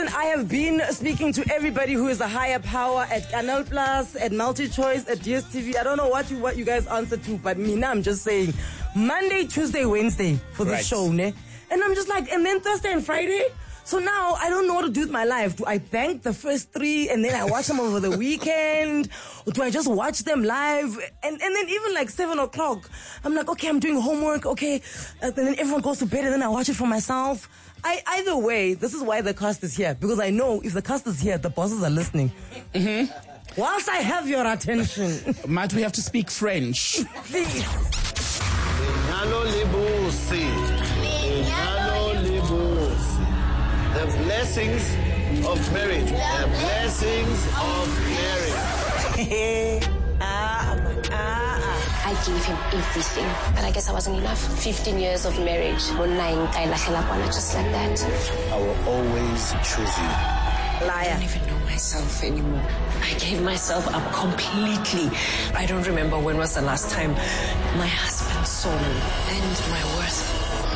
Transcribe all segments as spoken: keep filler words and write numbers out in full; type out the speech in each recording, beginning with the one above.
Listen, I have been speaking to everybody who is a higher power at Canal Plus, at MultiChoice, at D S T V. I don't know what you what you guys answer to, but me now I'm just saying Monday, Tuesday, Wednesday for the Right. show, ne? And I'm just like, and then Thursday and Friday. So now I don't know what to do with my life. Do I bank the first three and then I watch them over the weekend? Or do I just watch them live? And and then even like seven o'clock, I'm like, okay, I'm doing homework, okay. Uh, and then everyone goes to bed and then I watch it for myself. I, either way, this is why the cast is here. Because I know if the cast is here, the bosses are listening. Mm-hmm. Whilst I have your attention. Might we have to speak French? Please. The blessings of marriage. The blessings of marriage. ah, ah, ah. I gave him everything, but I guess I wasn't enough. fifteen years of marriage. Just like that. I will always choose you. I Liar. don't even know myself anymore. I gave myself up completely. I don't remember when was the last time my husband saw me and my worth.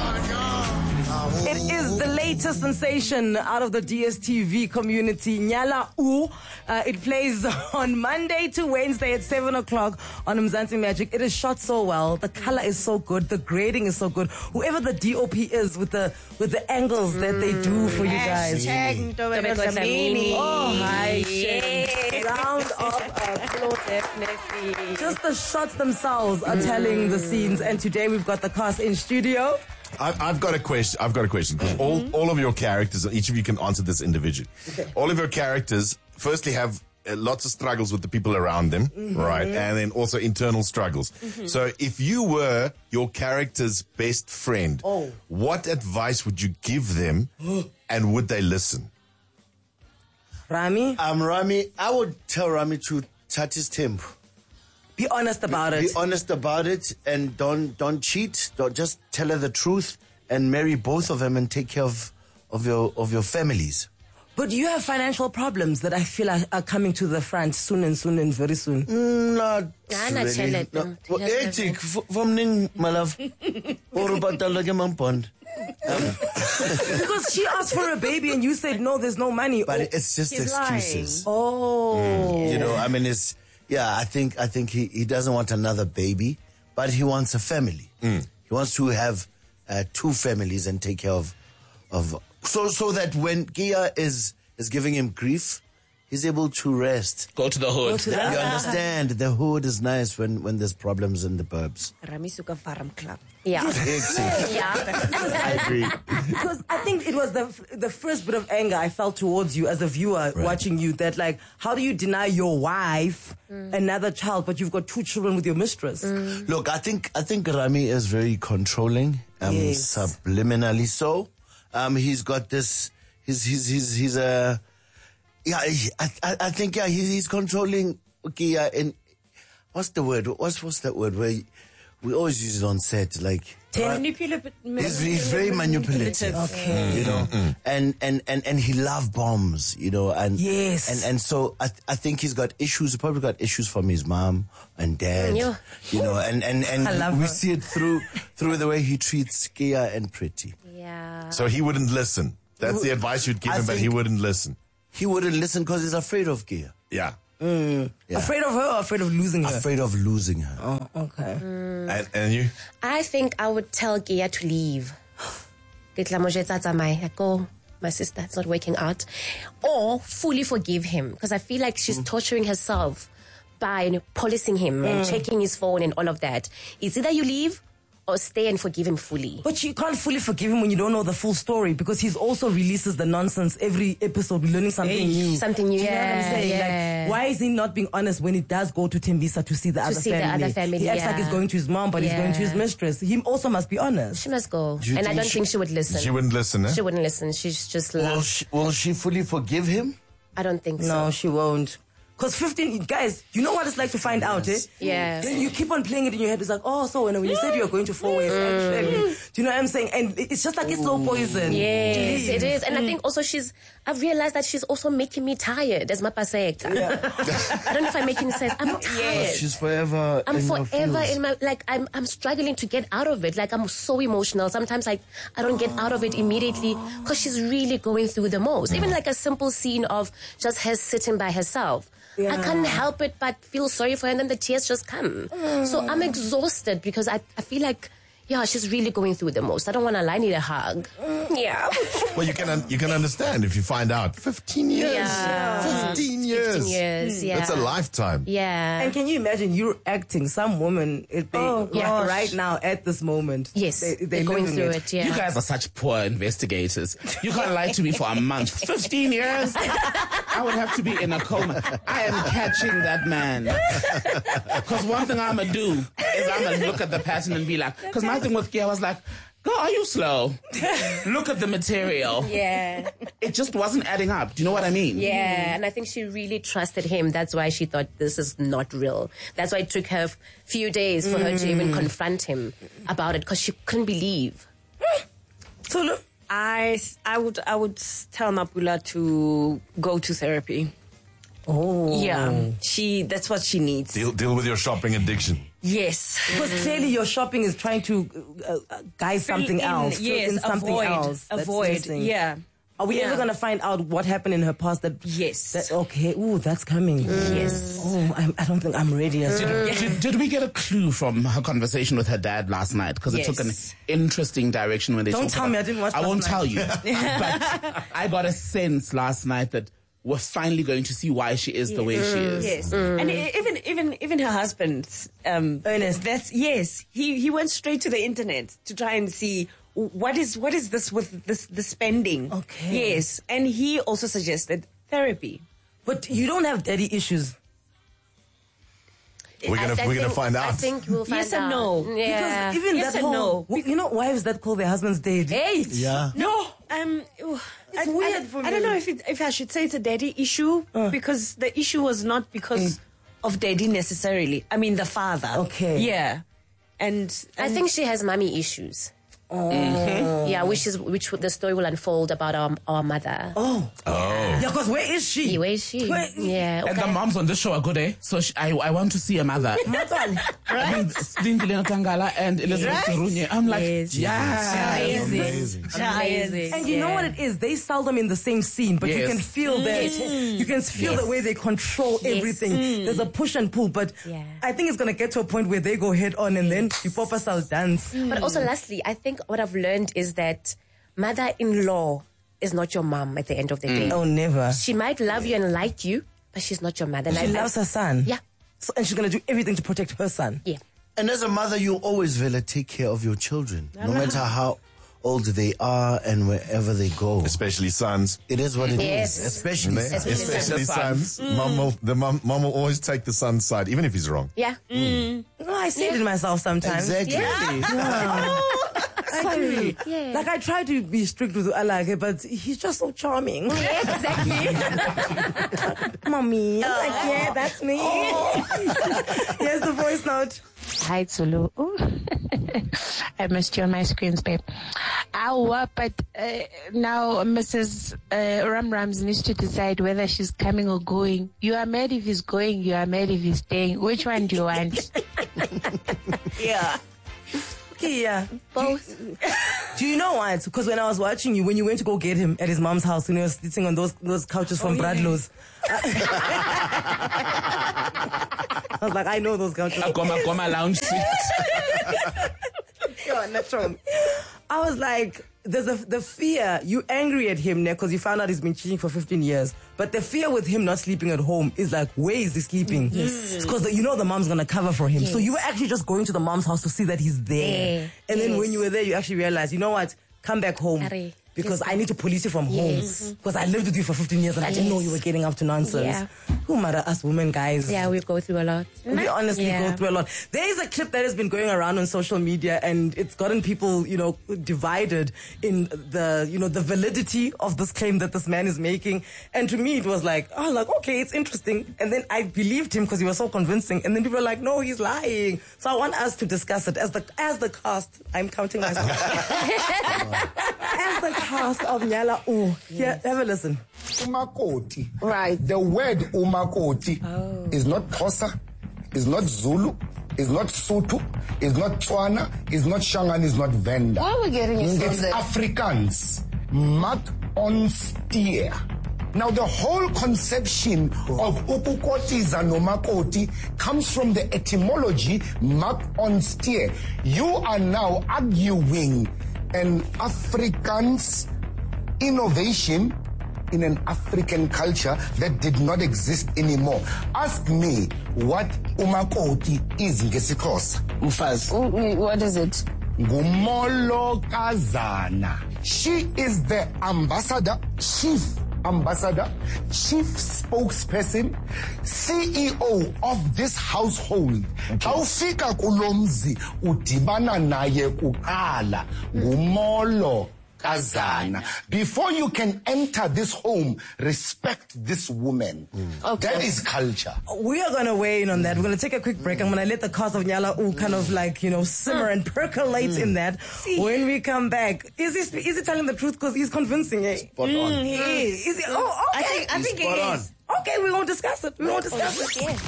It is the latest sensation out of the D S T V community, Nyala U. Uh, it plays on Monday to Wednesday at seven o'clock on Mzansi Magic. It is shot so well. The color is so good. The grading is so good. Whoever the D O P is with the with the angles that they do for you guys. Oh, hi, shit. Round of applause, definitely. Just the shots themselves are telling the scenes. And today we've got the cast in studio. I've, I've got a question. I've got a question because all, all of your characters, each of you can answer this individually. Okay. All of your characters, firstly, have uh, lots of struggles with the people around them, Mm-hmm. right? And then also internal struggles. Mm-hmm. So, if you were your character's best friend, Oh. what advice would you give them, and would they listen? Rami, Um, Rami, I would tell Rami to touch his tempo. be honest about Be it. honest about it and don't don't cheat. Don't just tell her the truth and marry both of them and take care of of your of your families. But you have financial problems that I feel are, are coming to the front soon and soon and very soon. Mm, not Nah, not tell really. it, No. no. Well, Tell etik, it. f- from ning, my love. Or about the like a bond. Because she asked for a baby and you said, no, there's no money. But oh, it's just he's lying. excuses. Oh. You know, I mean, it's yeah. I think I think he, he doesn't want another baby, but he wants a family. He wants to have uh, two families and take care of of so so that when Gia is is giving him grief, he's able to rest. Go to the hood. to the- You understand? The hood is nice when when there's problems in the burbs. Ramisuka Farm Club. Yeah. Exactly. Yeah. I agree. Because I think it was the the first bit of anger I felt towards you as a viewer watching you, that like, how do you deny your wife another child, but you've got two children with your mistress? Look, I think I think Rami is very controlling, um, Yes. subliminally so. Um, he's got this. He's he's he's he's a. Yeah, he- I I, I think yeah he's, he's controlling. Okay, yeah, and what's the word? What's what's that word? Where we always use it on set, like. Manipulative. He's, he's very manipulative, Okay. you know, and, and, and, and he love bombs, you know, and Yes. and and so I I think he's got issues. He probably got issues from his mom and dad, Yeah. you know, and and and I love we her. see it through through the way he treats Gia and Pretty. Yeah. So he wouldn't listen. That's the advice you'd give I him, but he think- wouldn't listen. He wouldn't listen because he's afraid of Gia, Yeah. yeah. Afraid of her or afraid of losing her? afraid of losing her. Oh, okay. And, and you? I think I would tell Gia to leave. Go, my sister, it's not working out. Or fully forgive him, because I feel like she's torturing herself by you know, policing him and checking his phone and all of that. It's either you leave or stay and forgive him fully. But you can't fully forgive him when you don't know the full story, because he's also releases the nonsense every episode. We're learning something new. Something new, Do you know what I'm yeah, saying? yeah. Like, why is he not being honest when he does go to Tembisa to see the other see the family? other family, He acts like yeah. he's going to his mom, but he's going to his Yeah. mistress. He also must be honest. She must go. Do you And I think don't she- think she would listen. She wouldn't listen, eh? She wouldn't listen. She's just Will love. she, will she fully forgive him? I don't think so. No, she won't. Because fifteen, guys, you know what it's like to find out, eh? Yeah. Then you keep on playing it in your head. It's like, oh, so when, when you said you were going to four ways, actually, do you know what I'm saying? And it's just like it's slow poison. Yes, Jeez. it is. And I think also she's, I've realized that she's also making me tired, as Mapa said. I don't know if I'm making sense. I'm tired. She's forever. I'm in your forever feels. in my, like, I'm I'm struggling to get out of it. Like, I'm so emotional. Sometimes, like, I don't get out of it immediately because she's really going through the most. Even like a simple scene of just her sitting by herself. Yeah. I can't help it but feel sorry for her, and then the tears just come. So I'm exhausted because I, I feel like, yeah, she's really going through the most. I don't want to lie, I need a hug. Yeah. Well, you can un- you can understand if you find out. Fifteen years. Yeah. Fifteen years. fifteen years, yeah. That's a lifetime. Yeah. And can you imagine you're acting some woman if they, Oh, yeah, gosh. right now at this moment? Yes, they, they're they're going living through it. it, yeah. You guys are such poor investigators. You can't lie to me for a month. fifteen years? I would have to be in a coma. I am catching that man. Because one thing I'm going to do is I'm going to look at the pattern and be like, because my thing with Kia was like, girl, are you slow? Look at the material. Yeah. It just wasn't adding up. Do you know what I mean? Yeah, and I think she really trusted him. That's why she thought this is not real. That's why it took her a few days for her to even confront him about it, because she couldn't believe. So look, I, I would I would tell Mapula to go to therapy. oh, Yeah, she that's what she needs. Deal deal with your shopping addiction. Yes. because clearly your shopping is trying to uh, uh, guide something Fill in, else. Fill Yes, in something avoid, else. that's avoid. missing. Yeah. Are we Yeah. ever gonna find out what happened in her past? That Yes. That, okay. Ooh, that's coming. Yes. Oh, I'm, I don't think I'm ready. As Did, did, did we get a clue from her conversation with her dad last night? Because it took an Yes. interesting direction when they Don't talked tell about- me, I didn't watch I last won't night. tell you. But I got a sense last night that we're finally going to see why she is the way she is. Yes, and e- even even even her husband, um, Ernest. That's yes. He he went straight to the internet to try and see what is what is this with this the spending. Okay. Yes, and he also suggested therapy. But you don't have daddy issues. We're gonna I- I we're gonna think- find out. I think we'll find Yes and out. no. Yeah. Because even Yes that and whole, no. you know, wives that call their husbands dead. Hey! Yeah. No, um, it's I, weird I, for I me. don't know if it, if I should say it's a daddy issue because the issue was not because of daddy necessarily. I mean the father. Okay. Yeah, and, I and think she has mommy issues. Yeah, which is which the story will unfold about our our mother. Oh. Oh. Yeah, because where is she? Yeah, where is she? Where- Yeah, And the okay. moms on this show are good, eh? So she, I, I want to see a mother. Matan. I mean, Stindile Tangala and Elizabeth Serunye. I'm like, Yes. yeah. Amazing. Amazing. And you know Yeah. what it is? They seldom in the same scene, but you Yes. can feel that. You can feel Yes. the way they control Yes. everything. There's a push and pull, but Yeah. I think it's gonna get to a point where they go head on, and then you pop us out dance. But also, lastly, I think what I've learned is that mother-in-law is not your mom at the end of the day. Oh, never. She might love you and like you, but she's not your mother. And She I- loves her son. Yeah. So, and she's gonna do everything to protect her son. Yeah. And as a mother, you always, Vela, take care of your children, no matter how old they are and wherever they go. Especially sons. It is what it is. Yes. Especially Especially, sons. Especially sons. Mom will, the mom, mom will always take the son's side, even if he's wrong. Yeah. No, I see it in myself sometimes. Exactly. Sorry. Yeah. Like I try to be strict with Alake, but he's just so charming. Exactly. Mommy. I'm like, yeah, that's me. Here's the voice note. Hi, Zulu. Ooh. I missed you on my screens, babe. Ow, but uh, now Missus Uh, Ram Rams needs to decide whether she's coming or going. You are mad if he's going, you are mad if he's staying. Which one do you want? yeah. Okay, yeah. Both. Do you know what? Because when I was watching you, when you went to go get him at his mom's house, when he was sitting on those those couches from Bradlow's, I was like, I know those couches. A Goma Goma lounge seat. Yeah, natural. I was like, there's a, the fear, you angry at him now because you found out he's been cheating for fifteen years. But the fear with him not sleeping at home is like, where is he sleeping? Yes. Because you know the mom's going to cover for him. Yes. So you were actually just going to the mom's house to see that he's there. Yeah. And then Yes. when you were there, you actually realized, you know what? Come back home. Harry. because I need to police you from home. Because I lived with you for fifteen years and I didn't know you were getting up to nonsense. Yeah. Who matter us women, guys? Yeah, we go through a lot. We honestly Yeah. go through a lot. There is a clip that has been going around on social media and it's gotten people, you know, divided in the, you know, the validity of this claim that this man is making. And to me, it was like, oh, like, okay, it's interesting. And then I believed him because he was so convincing. And then people were like, no, he's lying. So I want us to discuss it as the, as the cast. I'm counting myself. As the cast of Nyala U. Here, have a listen. Umakoti. Right. The word umakoti is not Xhosa, is not Zulu, is not Sotho, is not Tswana, is not Shangan, is not Venda. Why are we getting it from It's the- Afrikaans. Mak on steer. Now the whole conception of ukukotiza no makoti comes from the etymology mak on steer. You are now arguing an Afrikaans innovation in an African culture that did not exist anymore. Ask me what umakoti is ngesiXhosa. Mfaz. What is it? Ngumolokazana. She is the ambassador, chief ambassador, chief spokesperson, C E O of this household. Awufika kulomzi udibana naye kuqala ngumolo kazana. Before you can enter this home, respect this woman. Okay. That is culture. We are going to weigh in on that. We're going to take a quick break. I'm going to let the cast of Nyala U kind of like, you know, simmer and percolate in that. When we come back, is he, sp- is he telling the truth? Because he's convincing, eh? Spot on. He is. Is he? Oh, okay. I think, I think Spot it on. is. Okay, we won't discuss it. We won't discuss it. Yeah.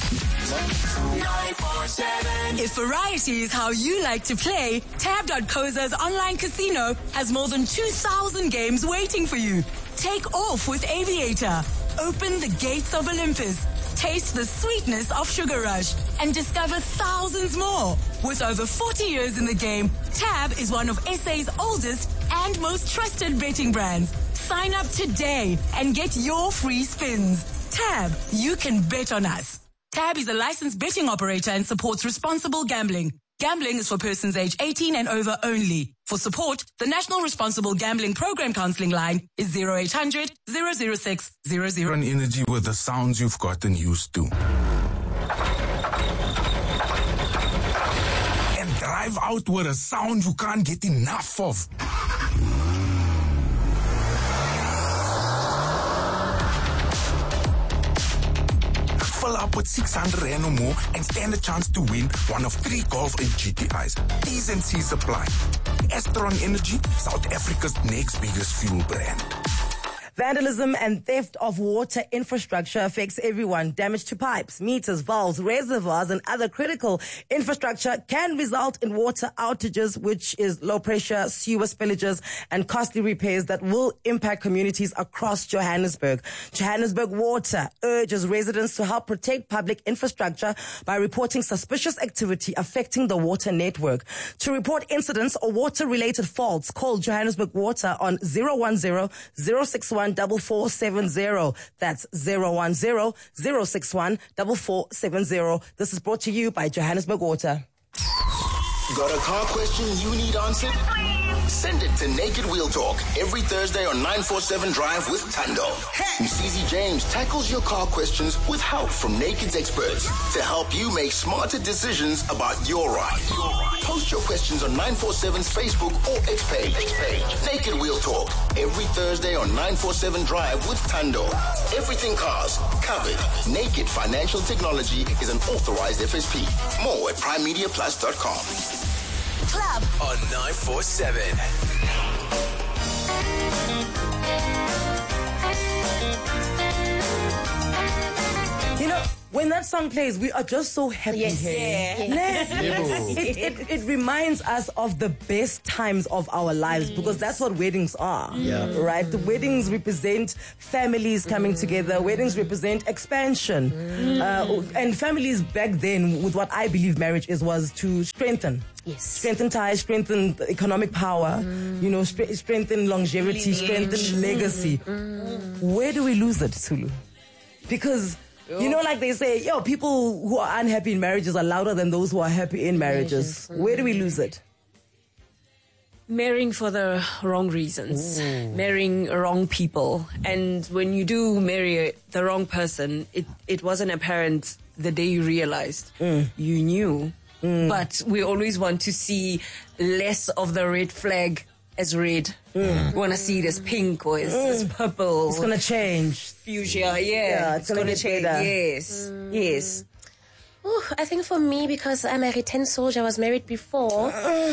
If variety is how you like to play, tab dot coza's online casino has more than two thousand games waiting for you. Take off with Aviator. Open the gates of Olympus. Taste the sweetness of Sugar Rush and discover thousands more. With over forty years in the game, Tab is one of S A's oldest and most trusted betting brands. Sign up today and get your free spins. Tab, you can bet on us. Tab is a licensed betting operator and supports responsible gambling. Gambling is for persons age eighteen and over only. For support, the National Responsible Gambling Program Counseling line is zero eight hundred, zero zero six, zero zero. Run energy with the sounds you've gotten used to. And drive out with a sound you can't get enough of. Fill up with six hundred rand or more and stand a chance to win one of three Golf and G T Is. T's and C's apply. Estron Energy, South Africa's next biggest fuel brand. Vandalism and theft of water infrastructure affects everyone. Damage to pipes, meters, valves, reservoirs, and other critical infrastructure can result in water outages, which is low pressure, sewer spillages, and costly repairs that will impact communities across Johannesburg. Johannesburg Water urges residents to help protect public infrastructure by reporting suspicious activity affecting the water network. To report incidents or water-related faults, call Johannesburg Water on zero one zero, zero six one, four four seven zero. That's zero one zero, zero six one, four four seven zero. This is brought to you by Johannesburg Water. Got a car question you need answered? Send it to Naked Wheel Talk every Thursday on nine forty-seven Drive with Tando. Msizi James tackles your car questions with help from Naked's experts to help you make smarter decisions about your ride. Post your questions on nine forty-seven's Facebook or X page. X page. Naked Wheel Talk every Thursday on nine forty-seven Drive with Tando. Everything cars covered. Naked Financial Technology is an authorized F S P. More at prime media plus dot com. Club on nine forty-seven. You know, when that song plays, we are just so happy Yes. here. Yeah. Yes. It, it, it reminds us of the best times of our lives because that's what weddings are. Yeah. Right? The weddings represent families coming together. Weddings represent expansion. Uh, and families back then, with what I believe marriage is, was to strengthen. Yes. Strengthen ties, strengthen economic power, you know, stre- strengthen longevity, strengthen legacy. Where do we lose it, Tulu? Because, you know, like they say, yo, people who are unhappy in marriages are louder than those who are happy in marriages. Where do we lose it? Marrying for the wrong reasons, Ooh. marrying wrong people. And when you do marry the wrong person, it, it wasn't apparent the day you realized. Mm. You knew. Mm. But we always want to see less of the red flag as red. Mm. We want to see it as pink or as, mm. as purple. It's going to change. Fuchsia, yeah. Yeah, it's, it's going to change. better. Yes, mm. yes. Ooh, I think for me, because I'm a return soldier, I was married before,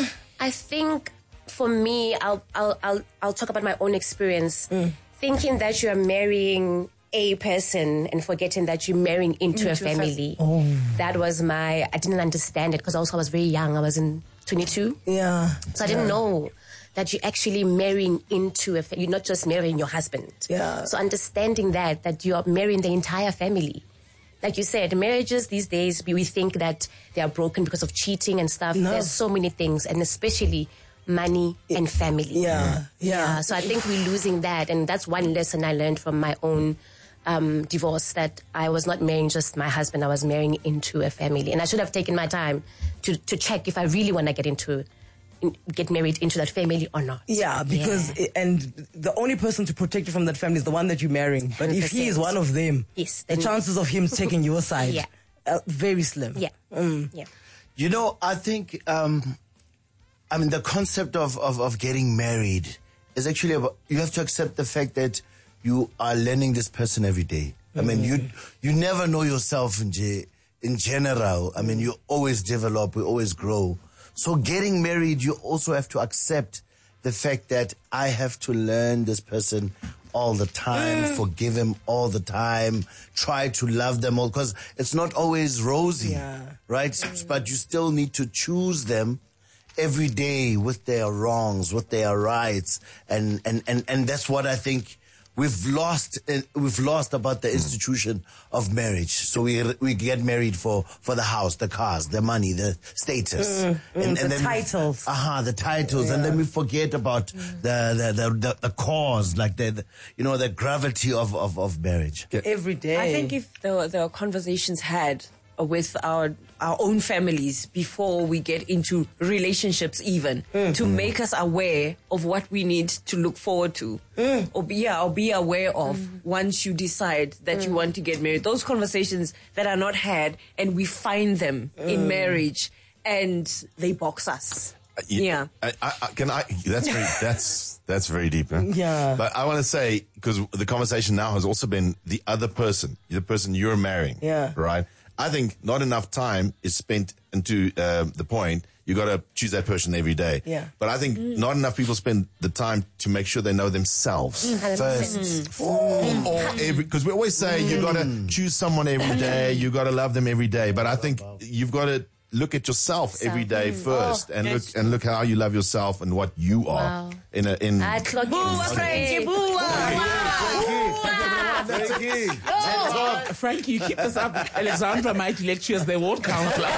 I think... For me, I'll, I'll I'll I'll talk about my own experience. Mm. Thinking that you are marrying a person and forgetting that you're marrying into, into a family. A oh. That was my. I didn't understand it because also I was very young. I was in twenty-two. Yeah. So I didn't yeah. know that you're actually marrying into a. You're not just marrying your husband. Yeah. So understanding that that you are marrying the entire family. Like you said, marriages these days we think that they are broken because of cheating and stuff. No. There's so many things, and especially money and family. Yeah, yeah. yeah. So I think we're losing that. And that's one lesson I learned from my own um, divorce, that I was not marrying just my husband. I was marrying into a family. And I should have taken my time to, to check if I really want to get into in, get married into that family or not. Yeah, because, yeah. and the only person to protect you from that family is the one that you're marrying. But one hundred percent. If he is one of them, yes, the chances of him taking your side yeah. are very slim. Yeah. Mm. yeah. You know, I think... Um, I mean, the concept of, of, of getting married is actually about, you have to accept the fact that you are learning this person every day. Mm-hmm. I mean, you you never know yourself in, ge- in general. I mean, you always develop, we always grow. So getting married, you also have to accept the fact that I have to learn this person all the time, mm. forgive him all the time, try to love them all, because it's not always rosy, yeah. right? Mm. But you still need to choose them every day with their wrongs, with their rights, and and and, and that's what I think we've lost. Uh, we've lost about the institution of marriage. So we we get married for, for the house, the cars, the money, the status, mm, and, mm, and the then titles. Aha, uh-huh, the titles, yeah. And then we forget about mm. the, the, the the the cause, like the, the you know the gravity of of, of marriage. Every day. I think if the the conversations had with our our own families before we get into relationships even mm. to make us aware of what we need to look forward to mm. or be yeah, or be aware of mm. once you decide that mm. you want to get married. Those conversations that are not had, and we find them mm. in marriage and they box us. Uh, you, yeah. I, I, can I, that's very, that's, that's very deep. Huh? Yeah. But I want to say, because the conversation now has also been the other person, the person you're marrying. Yeah. Right? I think not enough time is spent into uh, the point. You got to choose that person every day. Yeah. But I think mm. not enough people spend the time to make sure they know themselves mm, first. Mm. Or every, because we always say mm. you got to choose someone every day. You got to love them every day. But I think you've got to look at yourself so, every day mm. first, oh, and yes. look and look how you love yourself and what you are wow. in a in. I clock Boo, Frankie, boo, Frankie, oh. Frankie, you keep this up. Alexandra might lecture as the ward counselor.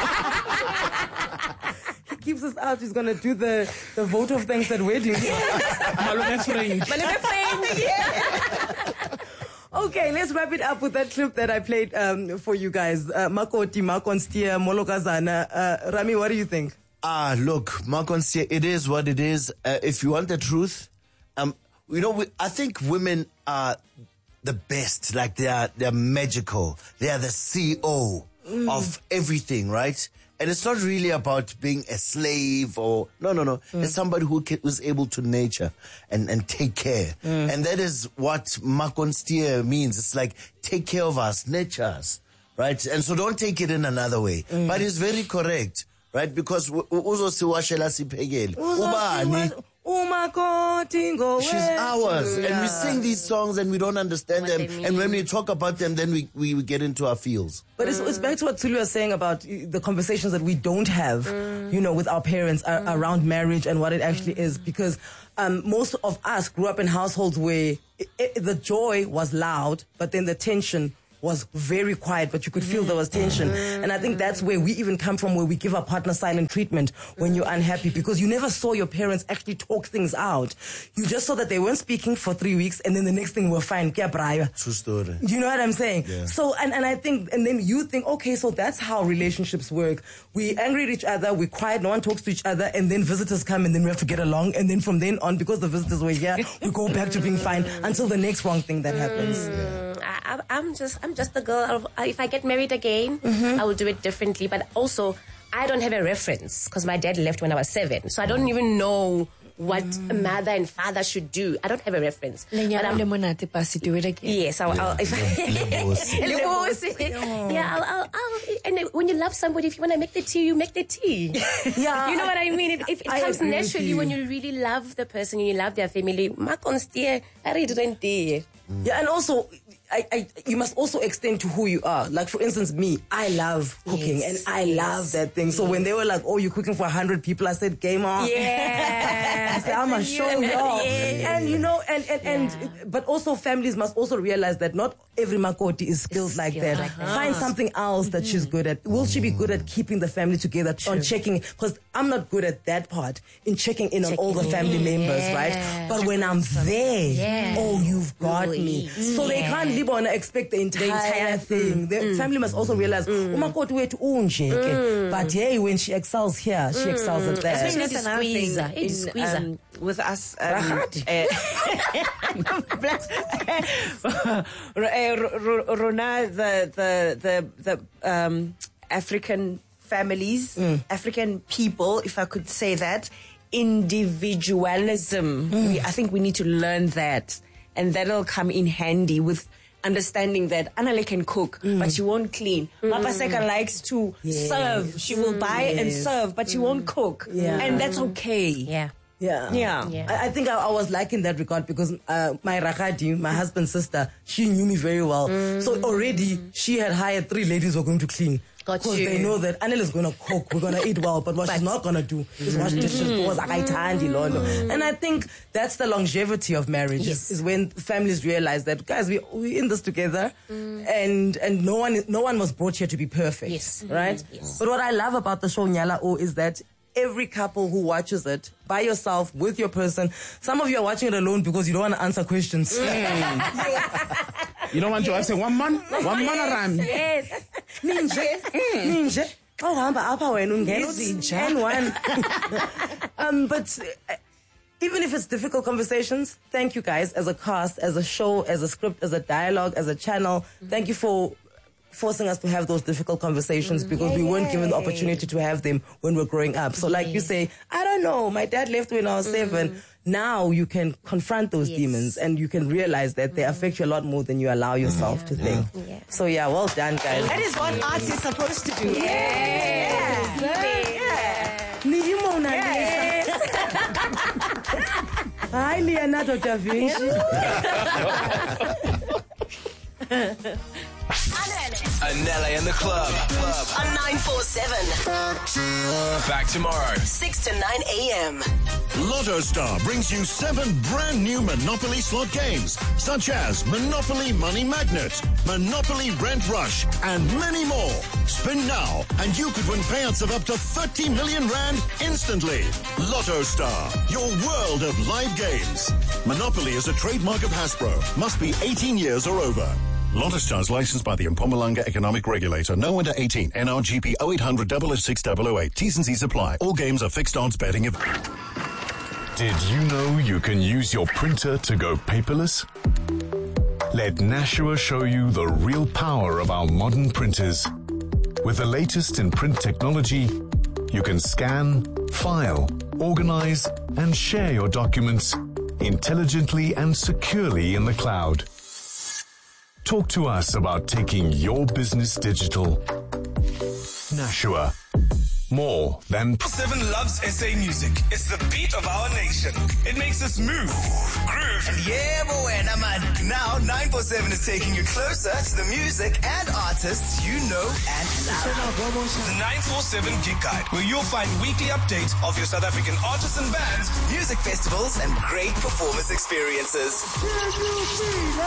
He keeps us out. He's going to do the, the vote of thanks at weddings. Okay, let's wrap it up with that clip that I played um, for you guys. Uh, Makoti, Makonstia, Molokazana. Uh, Rami, what do you think? Ah, look, Makonstia, it is what it is. Uh, if you want the truth, um, you know, we, I think women are the best. Like they are, they're magical. They are the C E O mm. of everything, right? And it's not really about being a slave or, no, no, no. Mm. It's somebody who can, who's able to nurture and, and take care. Mm. And that is what Makonstia means. It's like, take care of us, nurture us, right? And so don't take it in another way. Mm. But it's very correct, right? Because uzo siwashela sipegeli. Ubani. She's ours. Yeah. And we sing these songs and we don't understand what them. And when we talk about them, then we, we, we get into our feels. But it's, it's back to what Tuli was saying about the conversations that we don't have, mm. you know, with our parents mm. around marriage and what it actually mm. is. Because um, most of us grew up in households where it, it, the joy was loud, but then the tension was very quiet, but you could feel there was tension. And I think that's where we even come from, where we give our partner silent treatment when you're unhappy, because you never saw your parents actually talk things out. You just saw that they weren't speaking for three weeks, and then the next thing we're fine. True story. You know what I'm saying? Yeah. So, and, and I think, and then you think, okay, so that's how relationships work. We angry at each other, we quiet, no one talks to each other, and then visitors come, and then we have to get along, and then from then on, because the visitors were here, we go back to being fine until the next wrong thing that happens. Mm, I, I'm just, I'm just a girl. Of, if I get married again, Mm-hmm. I will do it differently. But also, I don't have a reference because my dad left when I was seven, so I don't even know what a mother and father should do. I don't have a reference. But I'm, do it again. yes, I'll, I'll, if I, yeah, I'll, I'll, I'll, and then when you love somebody, if you want to make the tea, you make the tea. Yeah, You know what I mean? If, if it I comes agree with naturally you. when you really love the person, you love their family, ma constier, I read it. Yeah, and also, I, I, you must also extend to who you are. Like, for instance, me, I love cooking, Yes. and I love that thing. So when they were like, oh, you're cooking for one hundred people, I said, game on. Yeah. I said, I'm going to show you. Yeah. And, you know, and, and, and, but also families must also realize that not every makoti is skilled Is like skilled that. like that. Find something else that she's good at. Will she be good at keeping the family together, on checking? Because I'm not good at that part, in checking in on all the family members, right? But when I'm there, Yeah. oh, you've got Ooh, me. So they yeah. can't live on expect the entire, entire- thing. The family must also realize, umakoti wethu unje ke." But hey, when she excels here, she excels at I that. think that's another thing Squeezer. It is in, squeezer. um, with us. Um, Ragazzi. uh, R- uh, R- Rona, the the the the um, African families, African people, if I could say that, individualism. We, I think we need to learn that, and that'll come in handy with understanding that Anale can cook, but she won't clean. Mapaseka likes to Yes. serve. She will buy and Yes. serve, but she won't cook. Yeah. And that's okay. Yeah. Yeah. Yeah. Yeah. I, I think I, I was like in that regard because uh, my Rakadi, my husband's sister, she knew me very well. So already she had hired three ladies who were going to clean. Got Because you. they know that Anel is going to cook, we're going to eat well, but what she's not going to do is wash dishes. Because I tandi lolo. And I think that's the longevity of marriage, Yes. is when families realize that, guys, we, we're in this together, and and no one no one was brought here to be perfect. Yes. Right? Yes. But what I love about the show Nyala O is that every couple who watches it by yourself with your person, some of you are watching it alone because you don't want to answer questions. You don't want your wife saying, one man, one man around. Yes. Ninja, ninja. Oh, hamba apha wena ungena N one. Um, but uh, even if it's difficult conversations, thank you guys as a cast, as a show, as a script, as a dialogue, as a channel. Thank you for forcing us to have those difficult conversations because we weren't given the opportunity to have them when we were growing up. So like you say, I don't know, my dad left when I was seven. Now you can confront those Yes. demons and you can realize that they affect you a lot more than you allow yourself to think. Yeah. So yeah, well done, guys. That is what art is supposed to do. Niyimona Hi, Leonardo da Vinci. Anele in the club. On nine four seven. Back tomorrow. six to nine a.m. Lotto Star brings you seven brand new Monopoly slot games, such as Monopoly Money Magnet, Monopoly Rent Rush, and many more. Spin now, and you could win payouts of up to thirty million rand instantly. Lotto Star, your world of live games. Monopoly is a trademark of Hasbro. Must be eighteen years or over. Lotto Star is licensed by the Mpumalanga Economic Regulator. No under eighteen. N R G P oh eight hundred oh oh six oh oh eight. T's and C's apply. All games are fixed odds betting. If- Did you know you can use your printer to go paperless? Let Nashua show you the real power of our modern printers. With the latest in print technology, you can scan, file, organize, and share your documents intelligently and securely in the cloud. Talk to us about taking your business digital. Nashua. More than... Seven loves S A music. It's the beat of our nation. It makes us move, groove, and yeah, boy, man. Now, nine four seven is taking you closer to the music and artists you know and love. The nine four seven Gig Guide, where you'll find weekly updates of your South African artists and bands, music festivals, and great performance experiences.